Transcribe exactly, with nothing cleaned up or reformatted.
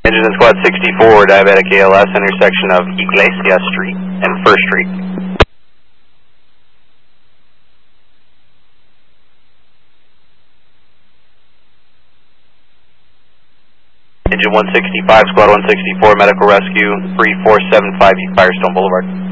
Engine in Squad sixty-four, diabetic A L S, intersection of Iglesia Street and First Street. Engine one sixty-five, Squad one sixty-four, medical rescue, three four seven five East Firestone Boulevard.